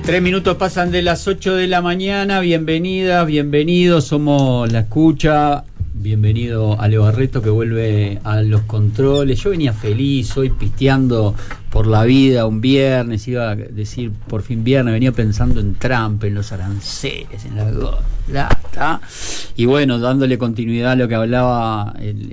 3 minutos pasan de las 8 de la mañana. Bienvenidas, bienvenidos. Somos La Escucha. Bienvenido a Leo Barreto, que vuelve a los controles. Yo venía feliz hoy, pisteando por la vida un viernes. Iba a decir por fin viernes. Venía pensando en Trump, en los aranceles, en la plata. Y bueno, dándole continuidad a lo que hablaba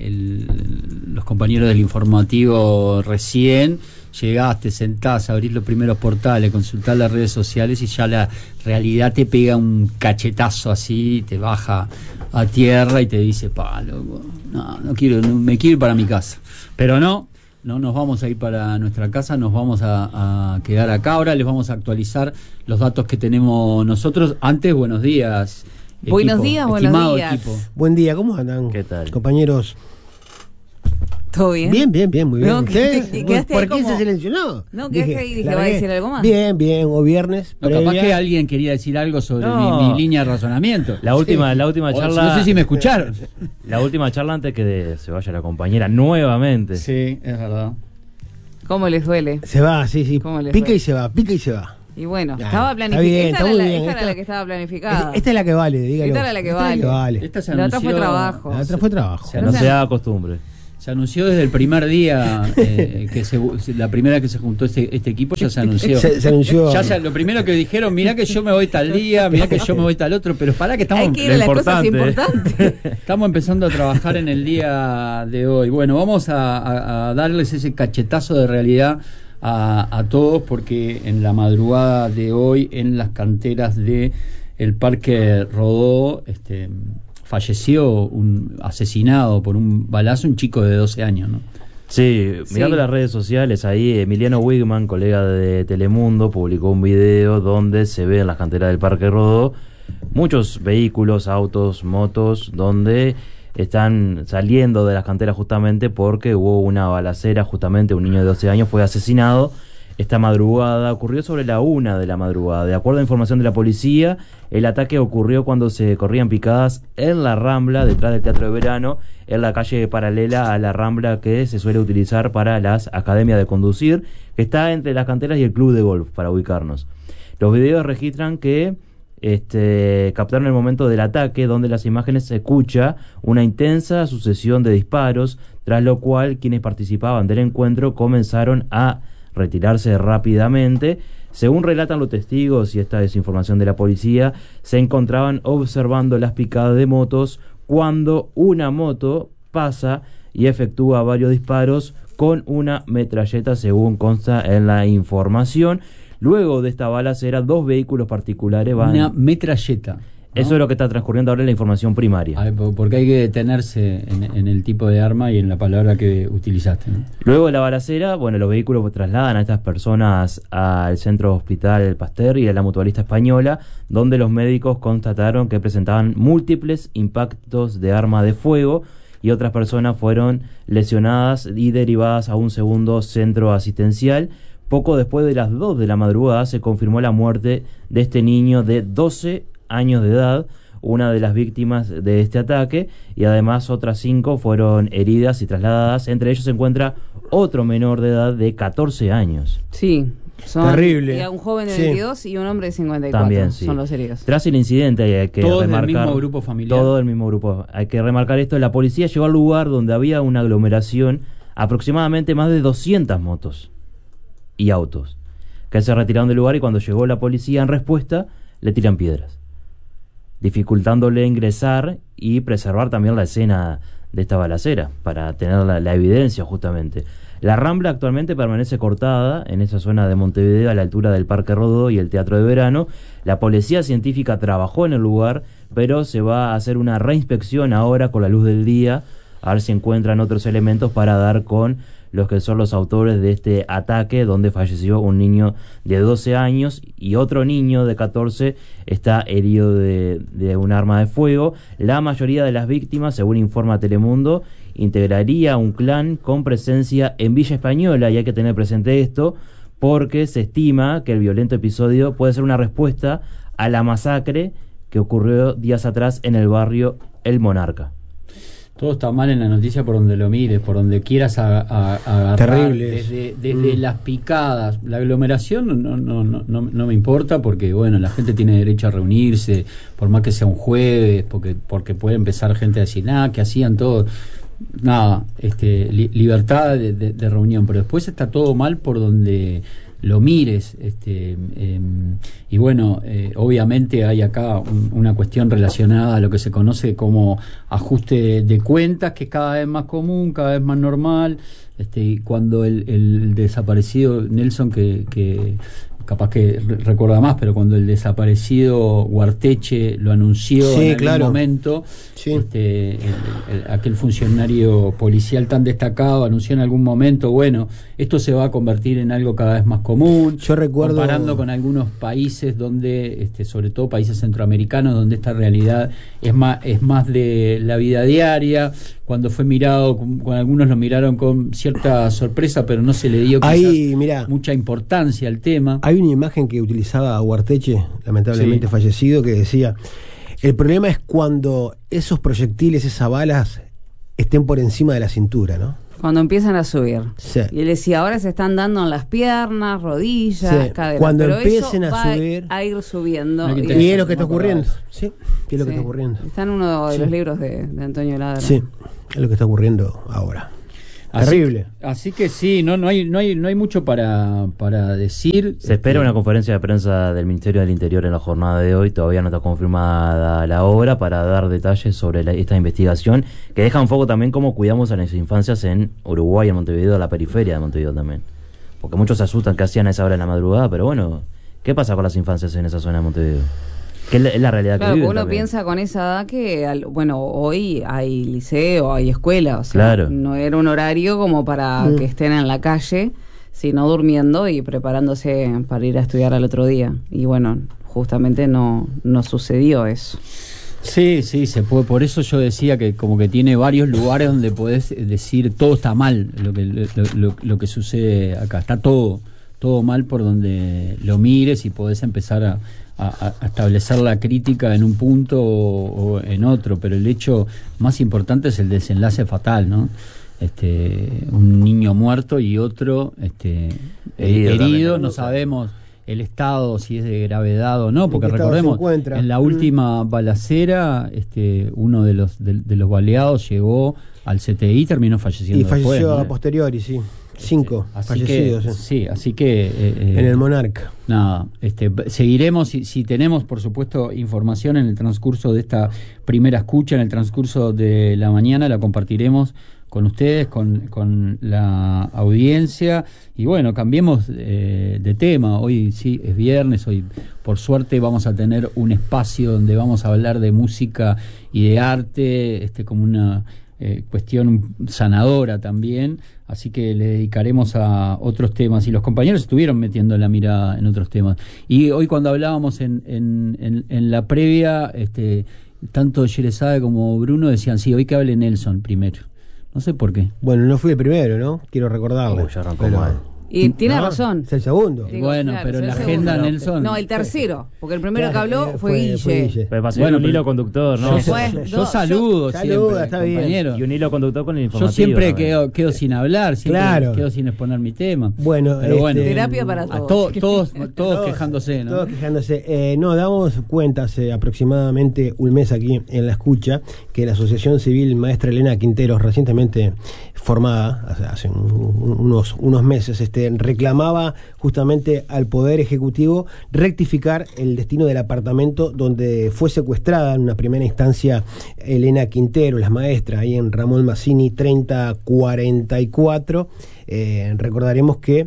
los compañeros del informativo recién. Llegás, te sentás, abrís los primeros portales, consultás las redes sociales y ya la realidad te pega un cachetazo así, te baja a tierra y te dice, loco, no quiero, me quiero ir para mi casa. Pero no nos vamos a ir para nuestra casa, nos vamos a quedar acá. Ahora les vamos a actualizar los datos que tenemos nosotros. Antes, buenos días. Buenos días, buenos días. Equipo. Buen día, ¿cómo andan? ¿Qué tal? Compañeros. ¿Todo bien? Bien, muy bien. No, ¿Por qué se silenció? No, quedaste ahí, dije, ¿va a decir algo más? Bien, o viernes. No, capaz que alguien quería decir algo sobre mi línea de razonamiento. La última charla. No sé si me escucharon. La última charla antes que se vaya la compañera nuevamente. Sí, es verdad. ¿Cómo les duele? Se va, sí. Pica duele? y se va. Y bueno, Ya, estaba planificada. Esta era la que estaba planificada. Esta es la que vale, dígalo. Esta era la que vale. Esta se La anunció, otra fue trabajo. La otra fue trabajo. No se haga costumbre. Se anunció desde el primer día la primera que se juntó este equipo, ya se anunció. Se anunció. Lo primero que dijeron, mirá que yo me voy tal día, mirá que yo me voy tal otro, pero pará que estamos... Hay que ir a las cosas importantes. Estamos empezando a trabajar en el día de hoy. Bueno, vamos a darles ese cachetazo de realidad a todos, porque en la madrugada de hoy, en las canteras de el Parque Rodó, falleció asesinado por un balazo un chico de 12 años, ¿no? Sí, mirando las redes sociales, ahí Emiliano Wigman, colega de Telemundo, publicó un video donde se ve en las canteras del Parque Rodó muchos vehículos, autos, motos, donde están saliendo de las canteras justamente porque hubo una balacera. Justamente un niño de 12 años fue asesinado esta madrugada. Ocurrió sobre la 1 de la madrugada. De acuerdo a información de la policía, el ataque ocurrió cuando se corrían picadas en la Rambla, detrás del Teatro de Verano, en la calle paralela a la Rambla que se suele utilizar para las academias de conducir, que está entre las canteras y el club de golf, para ubicarnos. Los videos registran que captaron el momento del ataque, donde las imágenes se escucha una intensa sucesión de disparos, tras lo cual quienes participaban del encuentro comenzaron a retirarse rápidamente. Según relatan los testigos, y esta es información de la policía, se encontraban observando las picadas de motos cuando una moto pasa y efectúa varios disparos con una metralleta, según consta en la información. Luego de esta balacera, 2 vehículos particulares van... Una metralleta, ¿no? Eso es lo que está transcurriendo ahora en la información primaria. A ver, porque hay que detenerse en el tipo de arma y en la palabra que utilizaste, ¿no? Luego de la balacera, los vehículos trasladan a estas personas al centro hospital El Pasteur y a la Mutualista Española, donde los médicos constataron que presentaban múltiples impactos de arma de fuego, y otras personas fueron lesionadas y derivadas a un segundo centro asistencial. Poco después de las 2 de la madrugada se confirmó la muerte de este niño de 12 años de edad, una de las víctimas de este ataque, y además otras 5 fueron heridas y trasladadas. Entre ellos se encuentra otro menor de edad de 14 años. Sí, son terrible. Un joven de 22 y un hombre de 54. También, sí. Son los heridos. Tras el incidente hay que todo remarcar... del mismo grupo familiar. Todo del mismo grupo. Hay que remarcar esto: la policía llegó al lugar donde había una aglomeración, aproximadamente más de 200 motos y autos, que se retiraron del lugar, y cuando llegó la policía en respuesta le tiran piedras, dificultándole ingresar y preservar también la escena de esta balacera, para tener la evidencia justamente. La Rambla actualmente permanece cortada en esa zona de Montevideo, a la altura del Parque Rodó y el Teatro de Verano. La policía científica trabajó en el lugar, pero se va a hacer una reinspección ahora con la luz del día, a ver si encuentran otros elementos para dar con los que son los autores de este ataque, donde falleció un niño de 12 años y otro niño de 14 está herido de un arma de fuego. La mayoría de las víctimas, según informa Telemundo, integraría un clan con presencia en Villa Española, y hay que tener presente esto porque se estima que el violento episodio puede ser una respuesta a la masacre que ocurrió días atrás en el barrio El Monarca. Todo está mal en la noticia por donde lo mires, por donde quieras agarrar. Terrible. Desde las picadas. La aglomeración no me importa porque, bueno, la gente tiene derecho a reunirse, por más que sea un jueves, porque puede empezar gente a decir, que hacían todo. Nada, libertad de reunión, pero después está todo mal por donde lo mires, y bueno, obviamente hay acá una cuestión relacionada a lo que se conoce como ajuste de cuentas, que es cada vez más común, cada vez más normal, y cuando el desaparecido Nelson, que capaz que recuerda más, pero cuando el desaparecido Guarteche lo anunció en algún momento, aquel funcionario policial tan destacado anunció en algún momento, bueno, esto se va a convertir en algo cada vez más común. Yo recuerdo, comparando con algunos países donde, sobre todo países centroamericanos, donde esta realidad es más de la vida diaria. Cuando fue mirado, con algunos lo miraron con cierta sorpresa, pero no se le dio mucha importancia al tema. Hay una imagen que utilizaba Guarteche, lamentablemente fallecido, que decía: el problema es cuando esos proyectiles, esas balas, estén por encima de la cintura, ¿no? Cuando empiezan a subir. Sí. Y él decía, ahora se están dando en las piernas, rodillas, caderas. Cuando pero empiecen eso a subir, a ir subiendo. Y es lo que está ocurriendo. Sí, es lo que está ocurriendo. Está en uno de los libros de Antonio Ladra. Sí, es lo que está ocurriendo ahora. Terrible. Así que sí, no hay mucho para decir. Se espera una conferencia de prensa del Ministerio del Interior en la jornada de hoy. Todavía no está confirmada la hora, para dar detalles sobre esta investigación, que deja un foco también cómo cuidamos a las infancias en Uruguay, en Montevideo, la periferia de Montevideo también. Porque muchos se asustan que hacían a esa hora de la madrugada, pero bueno, ¿qué pasa con las infancias en esa zona de Montevideo? Que es la realidad que viven. Uno también piensa con esa edad que, hoy hay liceo, hay escuela, o sea, no era un horario como para que estén en la calle, sino durmiendo y preparándose para ir a estudiar al otro día. Y bueno, justamente no sucedió eso. Sí, se puede. Por eso yo decía que como que tiene varios lugares donde podés decir todo está mal, lo que sucede acá. Está todo mal por donde lo mires, y podés empezar a establecer la crítica en un punto o en otro, pero el hecho más importante es el desenlace fatal, ¿no? Un niño muerto y otro herido, no sabemos el estado, si es de gravedad o no, porque recordemos, en la última balacera, uno de los baleados llegó al CTI y terminó falleciendo. Y falleció después, ¿no? a posteriori, sí. 5 fallecidos. Así que en el Monarca. Nada, seguiremos, si tenemos, por supuesto, información en el transcurso de esta primera escucha, en el transcurso de la mañana, la compartiremos con ustedes, con la audiencia. Y bueno, cambiemos de tema. Hoy sí es viernes, hoy por suerte vamos a tener un espacio donde vamos a hablar de música y de arte, como una cuestión sanadora también, así que le dedicaremos a otros temas, y los compañeros estuvieron metiendo la mirada en otros temas. Y hoy, cuando hablábamos en la previa, tanto Yerezade como Bruno decían, sí, hoy que hable Nelson primero. No sé por qué. Bueno, no fui el primero, ¿no? Quiero recordarlo. Ya arrancó mal. Y tiene razón. Es el segundo. Bueno, claro, pero la agenda, Nelson. No, el tercero, porque el primero que habló fue Guille. Pero para un hilo conductor, ¿no? Yo saludo siempre, está bien. compañero. Y un hilo conductor con el informativo. Yo siempre quedo sin hablar, siempre quedo sin exponer mi tema. Bueno, pero bueno, terapia para todos. Todos quejándose, ¿no? Todos quejándose. Damos cuenta hace aproximadamente un mes aquí en La Escucha que la Asociación Civil Maestra Elena Quinteros, recientemente formada, hace unos meses, reclamaba justamente al Poder Ejecutivo rectificar el destino del apartamento donde fue secuestrada en una primera instancia Elena Quintero, la maestra, ahí en Ramón Mazzini 3044. Recordaremos que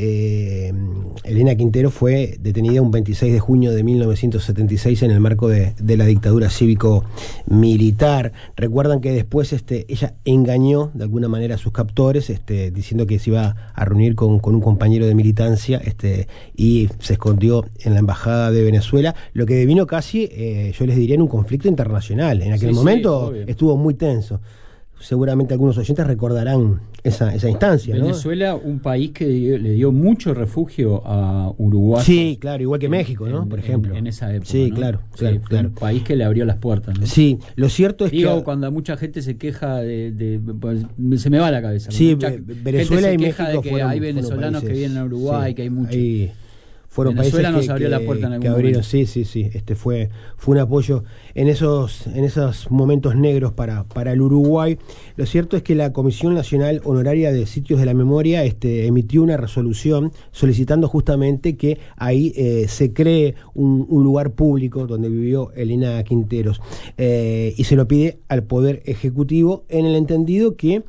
Elena Quintero fue detenida un 26 de junio de 1976 en el marco de la dictadura cívico-militar. Recuerdan que después ella engañó de alguna manera a sus captores, diciendo que se iba a reunir con un compañero de militancia, y se escondió en la embajada de Venezuela, lo que devino casi, yo les diría, en un conflicto internacional. En aquel momento estuvo muy tenso. seguramente algunos oyentes recordarán esa instancia. Venezuela, ¿no? Un país que le dio mucho refugio a Uruguay. Sí, claro, igual que México, ¿no? Por ejemplo. En esa época. Sí, ¿no? claro. Un país que le abrió las puertas, ¿no? Sí, lo cierto es que cuando mucha gente se queja pues, se me va la cabeza. Sí, Venezuela y México de que hay venezolanos que vienen a Uruguay, sí, que hay muchos. Fueron Venezuela países nos abrió la puerta en algún abrieron, momento. Sí. Fue un apoyo en esos momentos negros para el Uruguay. Lo cierto es que la Comisión Nacional Honoraria de Sitios de la Memoria emitió una resolución solicitando justamente que ahí se cree un lugar público donde vivió Elena Quinteros, y se lo pide al Poder Ejecutivo en el entendido que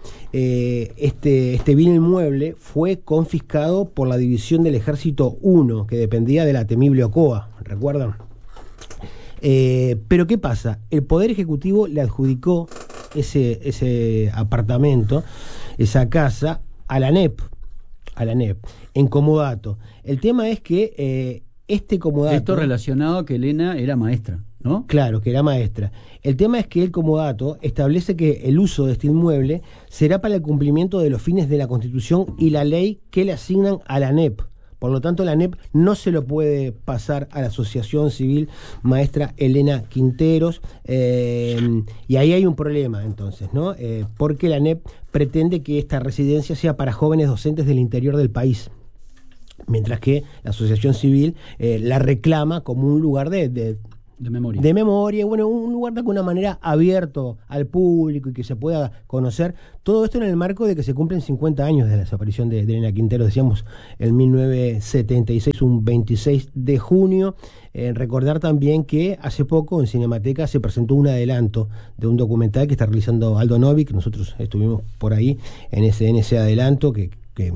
este bien inmueble fue confiscado por la División del Ejército 1, que dependía de la temible Ocoa, ¿recuerdan? Pero ¿qué pasa? El Poder Ejecutivo le adjudicó ese apartamento, esa casa, a la ANEP, en comodato. El tema es que este comodato... Esto relacionado a que Elena era maestra, ¿no? Claro, que era maestra. El tema es que el comodato establece que el uso de este inmueble será para el cumplimiento de los fines de la Constitución y la ley que le asignan a la ANEP. Por lo tanto, la ANEP no se lo puede pasar a la Asociación Civil Maestra Elena Quinteros, y ahí hay un problema entonces, ¿no? Porque la ANEP pretende que esta residencia sea para jóvenes docentes del interior del país, mientras que la Asociación Civil la reclama como un lugar de memoria. De memoria, bueno, un lugar de alguna manera abierto al público y que se pueda conocer. Todo esto en el marco de que se cumplen 50 años de la desaparición de Elena Quinteros, decíamos, en 1976, un 26 de junio. Recordar también que hace poco en Cinemateca se presentó un adelanto de un documental que está realizando Aldo Novik. Nosotros estuvimos por ahí en ese adelanto que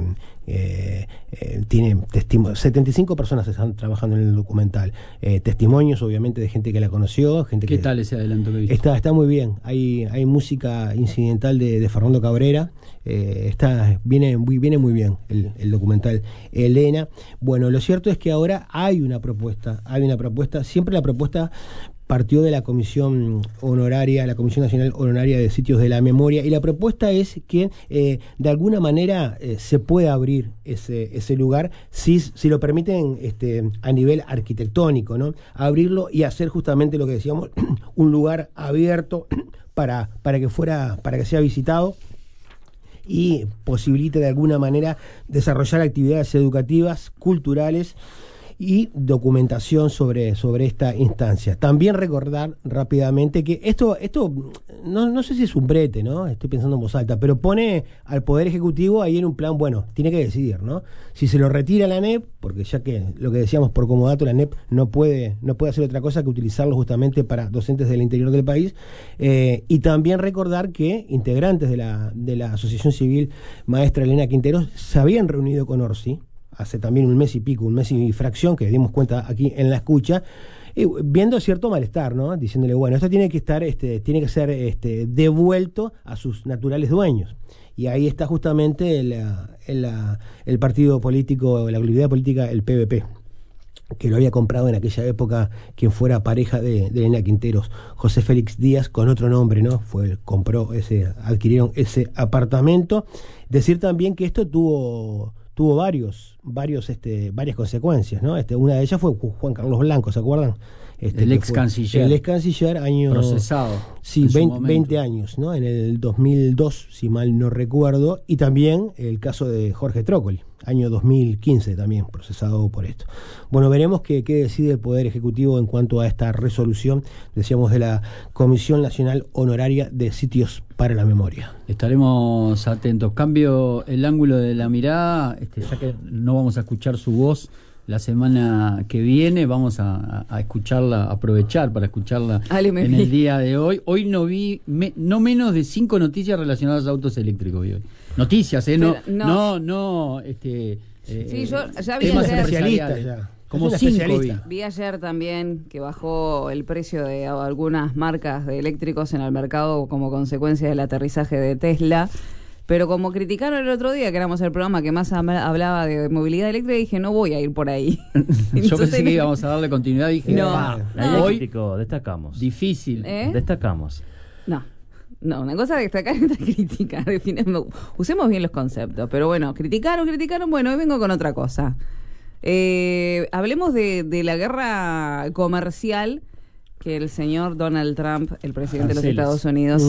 tiene 75 personas están trabajando en el documental, testimonios obviamente de gente que la conoció, ¿Qué tal ese adelanto que viste? Está muy bien, hay música incidental de Fernando Cabrera, viene muy bien el documental Elena. Bueno, lo cierto es que ahora hay una propuesta, siempre la propuesta partió de la Comisión Honoraria, la Comisión Nacional Honoraria de Sitios de la Memoria, y la propuesta es que de alguna manera se pueda abrir ese lugar, si lo permiten a nivel arquitectónico, ¿no? Abrirlo y hacer justamente lo que decíamos, un lugar abierto para que sea visitado y posibilite de alguna manera desarrollar actividades educativas, culturales y documentación sobre esta instancia. También recordar rápidamente que esto no sé si es un brete, ¿no? Estoy pensando en voz alta, pero pone al Poder Ejecutivo ahí en un plan, bueno, tiene que decidir, ¿no? Si se lo retira la ANEP, porque ya que lo que decíamos por comodato, la ANEP no puede hacer otra cosa que utilizarlo justamente para docentes del interior del país, y también recordar que integrantes de la Asociación Civil Maestra Elena Quinteros se habían reunido con Orsi hace también un mes y fracción, que dimos cuenta aquí en la escucha, viendo cierto malestar, ¿no? Diciéndole, bueno, esto tiene que ser devuelto a sus naturales dueños. Y ahí está justamente el partido político, la actividad política, el PVP, que lo había comprado en aquella época quien fuera pareja de Elena Quinteros, José Félix Díaz, con otro nombre, ¿no? Adquirieron ese apartamento. Decir también que esto tuvo varias consecuencias, ¿no? Una de ellas fue Juan Carlos Blanco, ¿se acuerdan? El ex canciller. El ex canciller, procesado. Sí, 20 años, ¿no? En el 2002, si mal no recuerdo, y también el caso de Jorge Trócoli, año 2015 también, procesado por esto. Bueno, veremos qué decide el Poder Ejecutivo en cuanto a esta resolución, decíamos, de la Comisión Nacional Honoraria de Sitios para la Memoria. Estaremos atentos. Cambio el ángulo de la mirada, ya que no vamos a escuchar su voz la semana que viene, vamos a escucharla, aprovechar para escucharla en el día de hoy. Hoy no vi no menos de 5 noticias relacionadas a autos eléctricos hoy. Noticias, sí, yo ya vi ayer, como 5 vi ayer también que bajó el precio de algunas marcas de eléctricos en el mercado como consecuencia del aterrizaje de Tesla. Pero como criticaron el otro día, que éramos el programa que más hablaba de movilidad eléctrica, dije, no voy a ir por ahí. Yo pensé que íbamos a darle continuidad, dije, eléctrico, destacamos. Difícil. Destacamos. No. No, una cosa es destacar y otra crítica. Usemos bien los conceptos. Pero bueno, criticaron. Bueno, hoy vengo con otra cosa. Hablemos de la guerra comercial que el señor Donald Trump, el presidente de los Estados Unidos,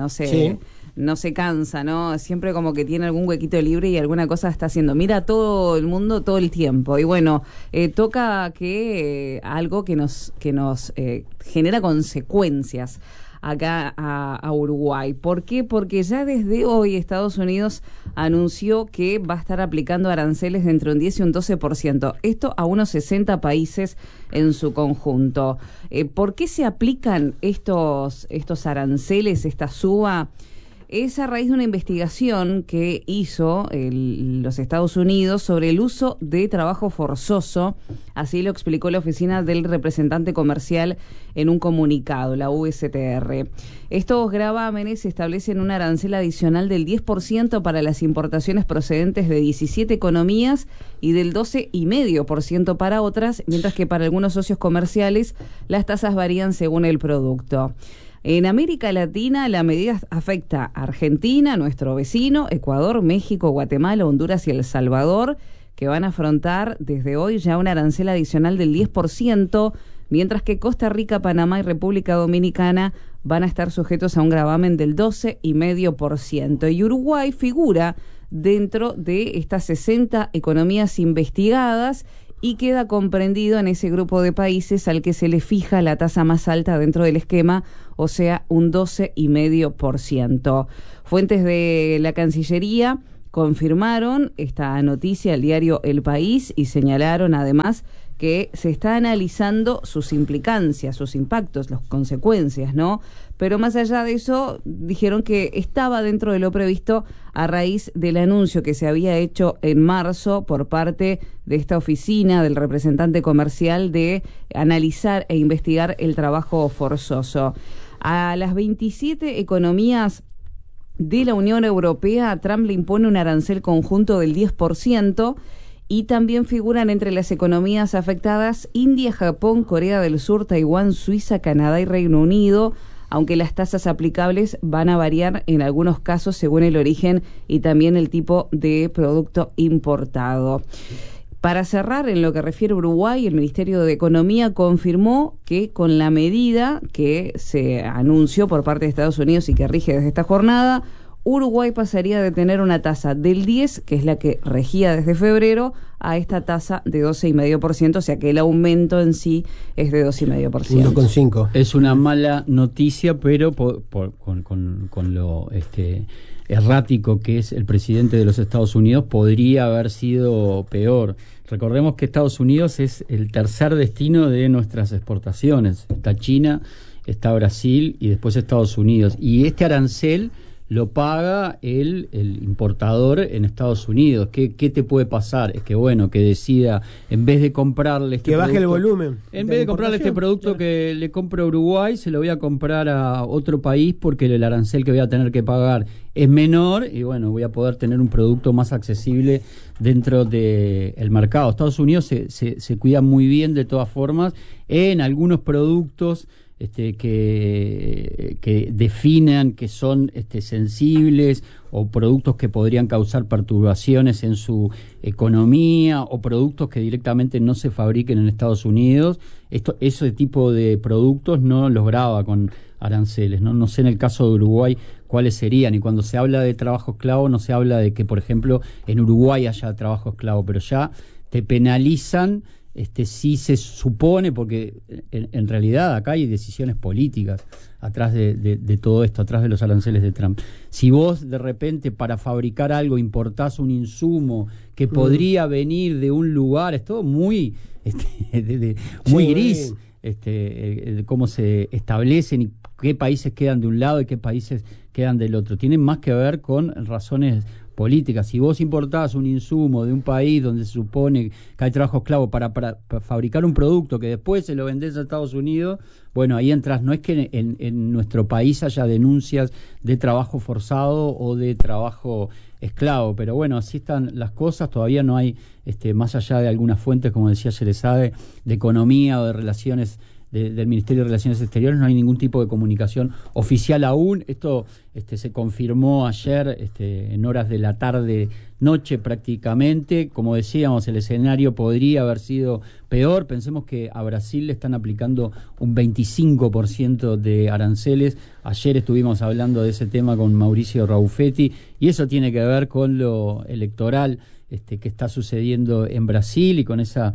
no se cansa, ¿no? Siempre como que tiene algún huequito libre y alguna cosa está haciendo. Mira todo el mundo todo el tiempo. Y bueno, toca que algo que nos genera consecuencias acá a Uruguay. ¿Por qué? Porque ya desde hoy Estados Unidos anunció que va a estar aplicando aranceles de entre un 10 y un 12%. Esto a unos 60 países en su conjunto. ¿Por qué se aplican estos aranceles, esta suba? Es a raíz de una investigación que hizo los Estados Unidos sobre el uso de trabajo forzoso, así lo explicó la oficina del representante comercial en un comunicado, la USTR. Estos gravámenes establecen un arancel adicional del 10% para las importaciones procedentes de 17 economías y del 12,5% para otras, mientras que para algunos socios comerciales las tasas varían según el producto. En América Latina, la medida afecta a Argentina, nuestro vecino, Ecuador, México, Guatemala, Honduras y El Salvador, que van a afrontar desde hoy ya un arancel adicional del 10%, mientras que Costa Rica, Panamá y República Dominicana van a estar sujetos a un gravamen del 12,5%. Y Uruguay figura dentro de estas 60 economías investigadas y queda comprendido en ese grupo de países al que se le fija la tasa más alta dentro del esquema, o sea, un 12,5%. Fuentes de la Cancillería confirmaron esta noticia al diario El País y señalaron además que se está analizando sus implicancias, sus impactos, las consecuencias, ¿no? Pero más allá de eso, dijeron que estaba dentro de lo previsto a raíz del anuncio que se había hecho en marzo por parte de esta oficina del representante comercial de analizar e investigar el trabajo forzoso. A las 27 economías de la Unión Europea, Trump le impone un arancel conjunto del 10%, y también figuran entre las economías afectadas India, Japón, Corea del Sur, Taiwán, Suiza, Canadá y Reino Unido, aunque las tasas aplicables van a variar en algunos casos según el origen y también el tipo de producto importado. Para cerrar, en lo que refiere a Uruguay, el Ministerio de Economía confirmó que con la medida que se anunció por parte de Estados Unidos y que rige desde esta jornada, Uruguay pasaría de tener una tasa del 10, que es la que regía desde febrero, a esta tasa de 12,5%, o sea que el aumento en sí es de 2,5%. 1,5. Es una mala noticia, pero con lo errático que es el presidente de los Estados Unidos, podría haber sido peor. Recordemos que Estados Unidos es el tercer destino de nuestras exportaciones. Está China, está Brasil y después Estados Unidos. Y este arancel lo paga el importador en Estados Unidos. ¿Qué te puede pasar? Es que bueno, que decida, en vez de comprarle este que baje el volumen. En vez de comprarle este producto que le compro a Uruguay, se lo voy a comprar a otro país porque el arancel que voy a tener que pagar es menor y bueno, voy a poder tener un producto más accesible dentro del mercado. Estados Unidos se cuida muy bien de todas formas en algunos productos que definan que son o productos que podrían causar perturbaciones en su economía o productos que directamente no se fabriquen en Estados Unidos. Ese tipo de productos no los grava con aranceles, ¿no? No sé en el caso de Uruguay cuáles serían, y cuando se habla de trabajo esclavo no se habla de que, por ejemplo, en Uruguay haya trabajo esclavo, pero ya te penalizan. Sí se supone, porque en realidad acá hay decisiones políticas atrás de todo esto, atrás de los aranceles de Trump. Si vos de repente para fabricar algo importás un insumo que podría venir de un lugar, es todo muy muy gris, cómo se establecen y qué países quedan de un lado y qué países quedan del otro. Tienen más que ver con razones políticas. Si vos importás un insumo de un país donde se supone que hay trabajo esclavo para fabricar un producto que después se lo vendés a Estados Unidos, bueno, ahí entras. No es que en nuestro país haya denuncias de trabajo forzado o de trabajo esclavo, pero bueno, así están las cosas. Todavía no hay, más allá de algunas fuentes, como decía Yerezade, de economía o de relaciones del Ministerio de Relaciones Exteriores, no hay ningún tipo de comunicación oficial aún. Esto se confirmó ayer en horas de la tarde, noche prácticamente. Como decíamos, el escenario podría haber sido peor. Pensemos que a Brasil le están aplicando un 25% de aranceles. Ayer estuvimos hablando de ese tema con Mauricio Raufetti, y eso tiene que ver con lo electoral que está sucediendo en Brasil, y con esa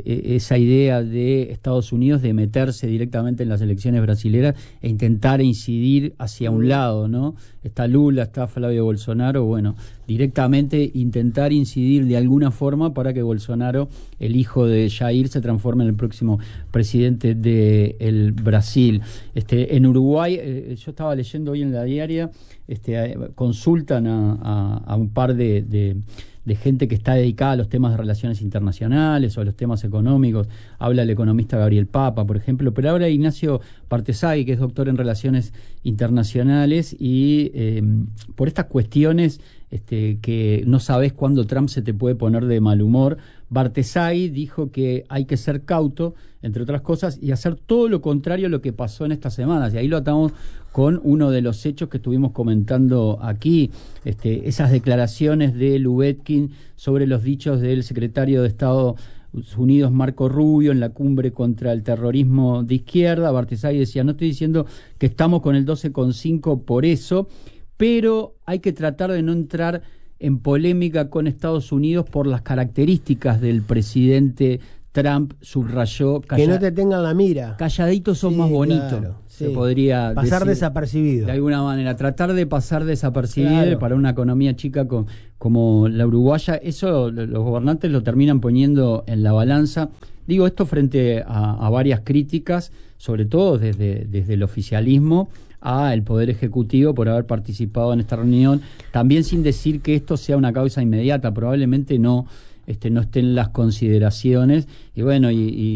idea de Estados Unidos de meterse directamente en las elecciones brasileras e intentar incidir hacia un lado, ¿no? Está Lula, está Flavio Bolsonaro, bueno, directamente intentar incidir de alguna forma para que Bolsonaro, el hijo de Jair, se transforme en el próximo presidente del Brasil. En Uruguay, yo estaba leyendo hoy en la diaria, consultan a un par de gente que está dedicada a los temas de relaciones internacionales o a los temas económicos. Habla el economista Gabriel Papa, por ejemplo, pero ahora Ignacio Partesagui, que es doctor en relaciones internacionales, y por estas cuestiones que no sabes cuándo Trump se te puede poner de mal humor, Partesagui dijo que hay que ser cauto, entre otras cosas, y hacer todo lo contrario a lo que pasó en estas semanas. Y ahí lo atamos con uno de los hechos que estuvimos comentando aquí, esas declaraciones de Lubetkin sobre los dichos del secretario de Estados Unidos, Marco Rubio, en la cumbre contra el terrorismo de izquierda. Partesagui decía: no estoy diciendo que estamos con el 12,5 por eso, pero hay que tratar de no entrar en polémica con Estados Unidos por las características del presidente Trump. Subrayó que no te tengan la mira, calladitos son más bonitos, claro, se podría pasar decir, desapercibido de alguna manera, tratar de pasar desapercibido, claro, para una economía chica como la uruguaya. Eso los gobernantes lo terminan poniendo en la balanza. Digo esto frente a varias críticas, sobre todo desde el oficialismo a el Poder Ejecutivo por haber participado en esta reunión, también sin decir que esto sea una causa inmediata. Probablemente no estén las consideraciones, y bueno,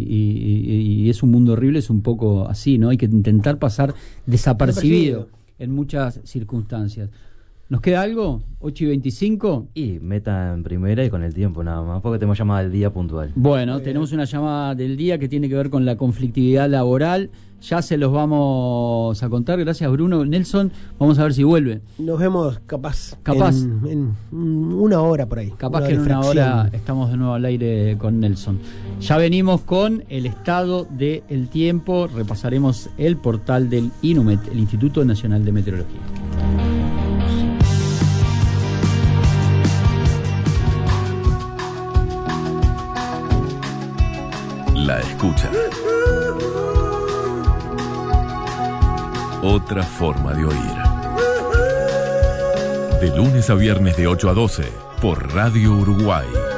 y es un mundo horrible, es un poco así, ¿no? Hay que intentar pasar desapercibido en muchas circunstancias. ¿Nos queda algo? 8:25. Y meta en primera y con el tiempo nada más, porque tenemos llamada del día puntual. Bueno, tenemos una llamada del día que tiene que ver con la conflictividad laboral. Ya se los vamos a contar. Gracias, Bruno. Nelson, vamos a ver si vuelve. Nos vemos capaz. En una hora por ahí. Capaz que en una hora estamos de nuevo al aire con Nelson. Ya venimos con el estado del tiempo. Repasaremos el portal del INUMET, el Instituto Nacional de Meteorología. La escucha. Otra forma de oír. De lunes a viernes de 8 a 12 por Radio Uruguay.